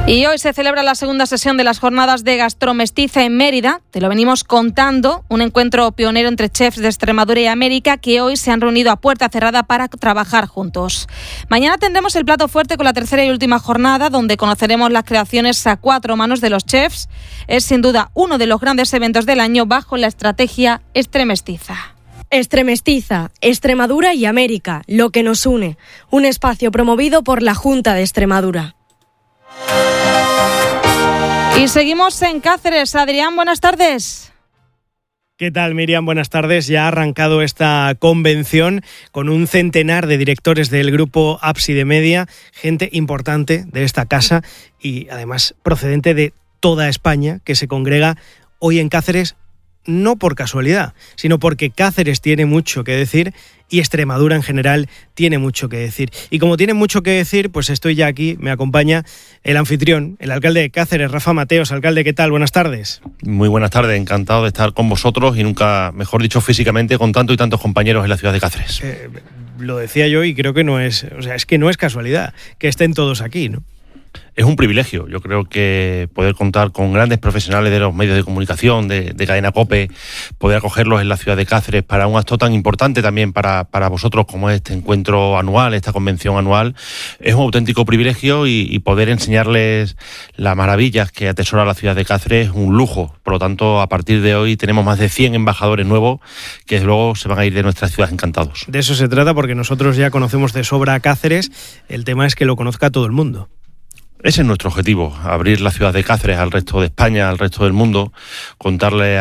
Y hoy se celebra la segunda sesión de las jornadas de Gastromestiza en Mérida. Te lo venimos contando, un encuentro pionero entre chefs de Extremadura y América que hoy se han reunido a puerta cerrada para trabajar juntos. Mañana tendremos el plato fuerte con la tercera y última jornada, donde conoceremos las creaciones a 4 manos de los chefs. Es sin duda uno de los grandes eventos del año bajo la estrategia Extremestiza. Extremestiza, Extremadura y América, lo que nos une. Un espacio promovido por la Junta de Extremadura. Y seguimos en Cáceres. Adrián, buenas tardes. ¿Qué tal, Miriam? Buenas tardes. Ya ha arrancado esta convención con un centenar de directores del grupo Ábside Media, gente importante de esta casa y además procedente de toda España, que se congrega hoy en Cáceres no por casualidad, sino porque Cáceres tiene mucho que decir y Extremadura en general tiene mucho que decir. Y como tiene mucho que decir, pues estoy ya aquí, me acompaña el anfitrión, el alcalde de Cáceres, Rafa Mateos. Alcalde, ¿qué tal? Buenas tardes. Muy buenas tardes, encantado de estar con vosotros y nunca, mejor dicho, físicamente, con tantos y tantos compañeros en la ciudad de Cáceres. Lo decía yo y creo que no es, es que no es casualidad que estén todos aquí, ¿no? Es un privilegio, yo creo que poder contar con grandes profesionales de los medios de comunicación, de Cadena COPE, poder acogerlos en la ciudad de Cáceres para un acto tan importante también para vosotros como es este encuentro anual, esta convención anual, es un auténtico privilegio y poder enseñarles las maravillas que atesora la ciudad de Cáceres es un lujo. Por lo tanto, a partir de hoy tenemos más de 100 embajadores nuevos que desde luego se van a ir de nuestra ciudad encantados. De eso se trata, porque nosotros ya conocemos de sobra a Cáceres, el tema es que lo conozca todo el mundo. Ese es nuestro objetivo, abrir la ciudad de Cáceres al resto de España, al resto del mundo, contarle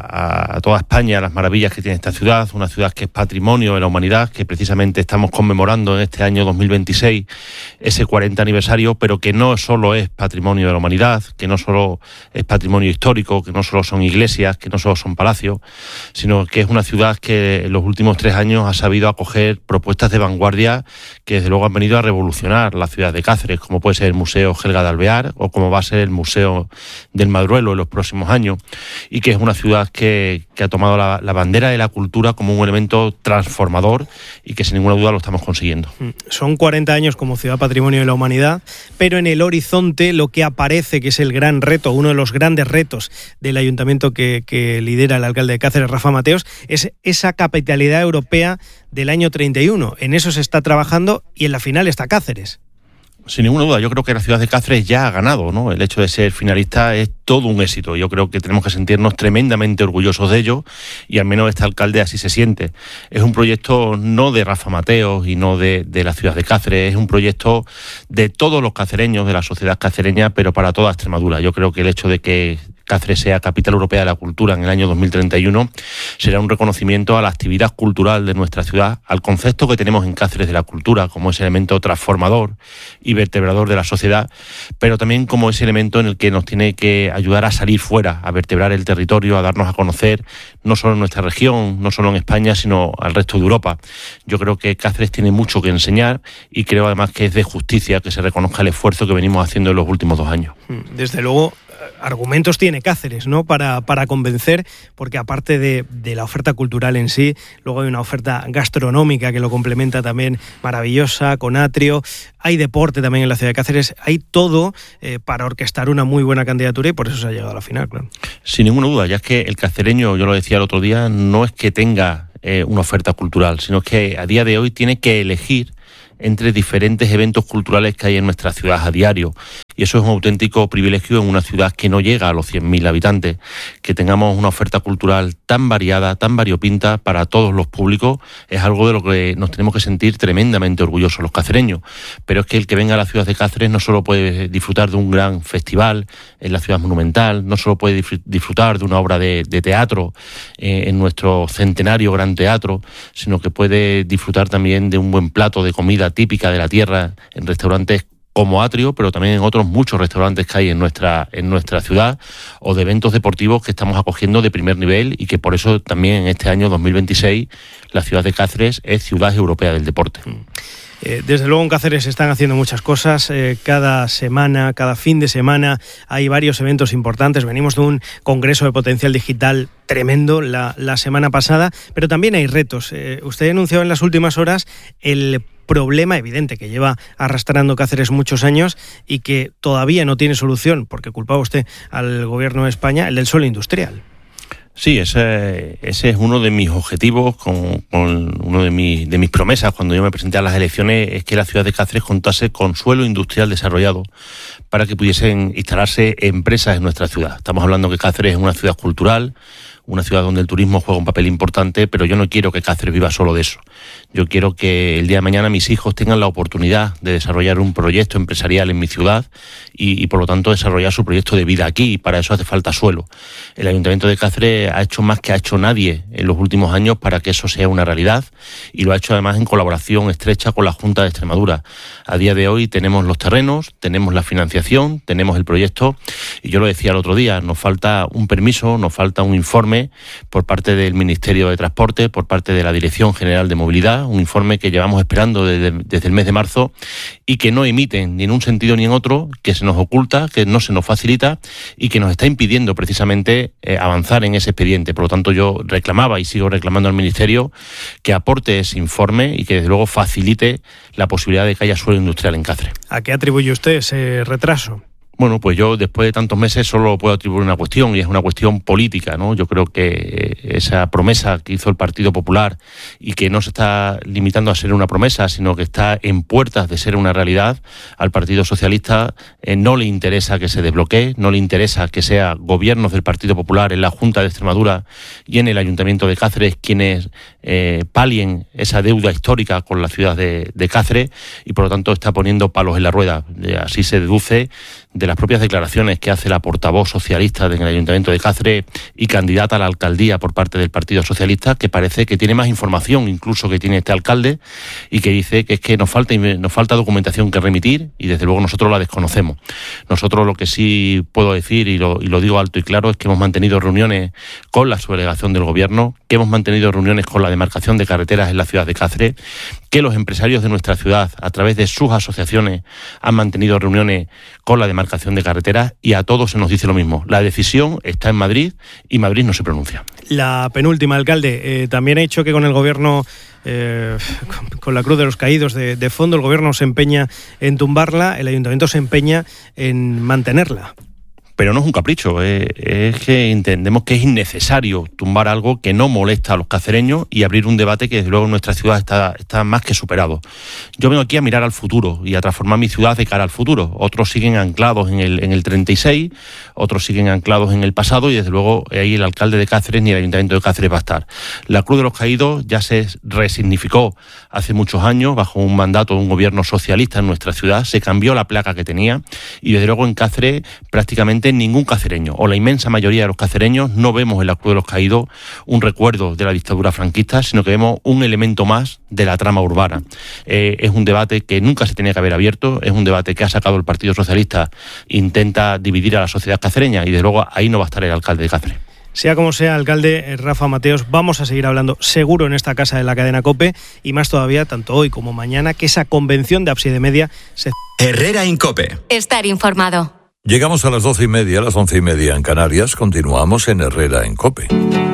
a toda España las maravillas que tiene esta ciudad, una ciudad que es patrimonio de la humanidad, que precisamente estamos conmemorando en este año 2026 ese 40 aniversario, pero que no solo es patrimonio de la humanidad, que no solo es patrimonio histórico, que no solo son iglesias, que no solo son palacios, sino que es una ciudad que en los últimos 3 años ha sabido acoger propuestas de vanguardia que desde luego han venido a revolucionar la ciudad de Cáceres, como puede ser el Museo Helga de Alvear o como va a ser el Museo del Madruelo en los próximos años, y que es una ciudad que ha tomado la bandera de la cultura como un elemento transformador y que sin ninguna duda lo estamos consiguiendo. Son 40 años como ciudad patrimonio de la humanidad, pero en el horizonte lo que aparece, que es el gran reto, uno de los grandes retos del ayuntamiento que lidera el alcalde de Cáceres, Rafa Mateos, es esa capitalidad europea del año 31. En eso se está trabajando y en la final está Cáceres. Sin ninguna duda, yo creo que la ciudad de Cáceres ya ha ganado, ¿no? El hecho de ser finalista es todo un éxito. Yo creo que tenemos que sentirnos tremendamente orgullosos de ello y al menos este alcalde así se siente. Es un proyecto no de Rafa Mateos y no de la ciudad de Cáceres, es un proyecto de todos los cacereños, de la sociedad cacereña, pero para toda Extremadura. Yo creo que el hecho de que Cáceres sea capital europea de la cultura en el año 2031 será un reconocimiento a la actividad cultural de nuestra ciudad, al concepto que tenemos en Cáceres de la cultura como ese elemento transformador y vertebrador de la sociedad, pero también como ese elemento en el que nos tiene que ayudar a salir fuera, a vertebrar el territorio, a darnos a conocer no solo en nuestra región, no solo en España, sino al resto de Europa. Yo creo que Cáceres tiene mucho que enseñar y creo además que es de justicia que se reconozca el esfuerzo que venimos haciendo en los últimos 2 años. Desde luego, argumentos tiene Cáceres, ¿no? Para convencer, porque aparte de la oferta cultural en sí, luego hay una oferta gastronómica que lo complementa también maravillosa, con atrio, hay deporte también en la ciudad de Cáceres, hay todo para orquestar una muy buena candidatura y por eso se ha llegado a la final, claro. Sin ninguna duda, ya es que el cacereño, yo lo decía el otro día, no es que tenga una oferta cultural, sino que a día de hoy tiene que elegir entre diferentes eventos culturales que hay en nuestra ciudad a diario. Y eso es un auténtico privilegio en una ciudad que no llega a los 100.000 habitantes, que tengamos una oferta cultural tan variada, tan variopinta para todos los públicos, es algo de lo que nos tenemos que sentir tremendamente orgullosos los cacereños. Pero es que el que venga a la ciudad de Cáceres no solo puede disfrutar de un gran festival en la ciudad monumental, no solo puede disfrutar de una obra de teatro en nuestro centenario gran teatro, sino que puede disfrutar también de un buen plato de comida típica de la tierra en restaurantes como Atrio, pero también en otros muchos restaurantes que hay en nuestra ciudad, o de eventos deportivos que estamos acogiendo de primer nivel y que por eso también en este año 2026 la ciudad de Cáceres es ciudad europea del deporte. Desde luego en Cáceres se están haciendo muchas cosas, cada semana, cada fin de semana hay varios eventos importantes. Venimos de un congreso de potencial digital tremendo la semana pasada, pero también hay retos. Usted ha anunciado en las últimas horas el problema evidente que lleva arrastrando Cáceres muchos años y que todavía no tiene solución, porque culpaba usted al gobierno de España, el del suelo industrial. Sí, ese es uno de mis objetivos, con uno de mis promesas cuando yo me presenté a las elecciones, es que la ciudad de Cáceres contase con suelo industrial desarrollado para que pudiesen instalarse empresas en nuestra ciudad. Estamos hablando que Cáceres es una ciudad cultural, una ciudad donde el turismo juega un papel importante, pero yo no quiero que Cáceres viva solo de eso. Yo quiero que el día de mañana mis hijos tengan la oportunidad de desarrollar un proyecto empresarial en mi ciudad y por lo tanto desarrollar su proyecto de vida aquí, y para eso hace falta suelo. El Ayuntamiento de Cáceres ha hecho más que ha hecho nadie en los últimos años para que eso sea una realidad, y lo ha hecho además en colaboración estrecha con la Junta de Extremadura. A día de hoy tenemos los terrenos, tenemos la financiación, tenemos el proyecto, y yo lo decía el otro día, nos falta un permiso, nos falta un informe por parte del Ministerio de Transporte, por parte de la Dirección General de Movilidad, un informe que llevamos esperando desde el mes de marzo y que no emiten ni en un sentido ni en otro, que se nos oculta, que no se nos facilita y que nos está impidiendo precisamente avanzar en ese expediente. Por lo tanto, yo reclamaba y sigo reclamando al Ministerio que aporte ese informe y que desde luego facilite la posibilidad de que haya suelo industrial en Cáceres. ¿A qué atribuye usted ese retraso? Bueno, pues yo después de tantos meses solo puedo atribuir una cuestión, y es una cuestión política, ¿no? Yo creo que esa promesa que hizo el Partido Popular y que no se está limitando a ser una promesa, sino que está en puertas de ser una realidad, al Partido Socialista no le interesa que se desbloquee, no le interesa que sea gobiernos del Partido Popular en la Junta de Extremadura y en el Ayuntamiento de Cáceres quienes palien esa deuda histórica con la ciudad de Cáceres, y por lo tanto está poniendo palos en la rueda. Así se deduce de las propias declaraciones que hace la portavoz socialista del Ayuntamiento de Cáceres y candidata a la alcaldía por parte del Partido Socialista, que parece que tiene más información incluso que tiene este alcalde, y que dice que es que nos falta documentación que remitir, y desde luego nosotros la desconocemos. Nosotros lo que sí puedo decir, y lo digo alto y claro, es que hemos mantenido reuniones con la subdelegación del Gobierno, que hemos mantenido reuniones con la demarcación de carreteras en la ciudad de Cáceres, que los empresarios de nuestra ciudad, a través de sus asociaciones, han mantenido reuniones con la demarcación de carreteras, y a todos se nos dice lo mismo. La decisión está en Madrid y Madrid no se pronuncia. La penúltima, alcalde, también ha hecho que con el Gobierno, con la Cruz de los Caídos de fondo, el Gobierno se empeña en tumbarla, el Ayuntamiento se empeña en mantenerla. Pero no es un capricho, es que entendemos que es innecesario tumbar algo que no molesta a los cacereños y abrir un debate que desde luego en nuestra ciudad está más que superado. Yo vengo aquí a mirar al futuro y a transformar mi ciudad de cara al futuro. Otros siguen anclados en el 36, otros siguen anclados en el pasado, y desde luego ahí el alcalde de Cáceres ni el Ayuntamiento de Cáceres va a estar. La Cruz de los Caídos ya se resignificó hace muchos años bajo un mandato de un gobierno socialista en nuestra ciudad, se cambió la placa que tenía, y desde luego en Cáceres prácticamente ningún cacereño, o la inmensa mayoría de los cacereños, no vemos en la Cruz de los Caídos un recuerdo de la dictadura franquista, sino que vemos un elemento más de la trama urbana. Es un debate que nunca se tenía que haber abierto, es un debate que ha sacado el Partido Socialista, intenta dividir a la sociedad cacereña, y desde luego ahí no va a estar el alcalde de Cáceres. Sea como sea, alcalde Rafa Mateos, vamos a seguir hablando seguro en esta casa de la cadena COPE, y más todavía, tanto hoy como mañana, que esa convención de Ábside Media se... Herrera en COPE. Estar informado. Llegamos a las 12:30, a las 11:30 en Canarias. Continuamos en Herrera en COPE.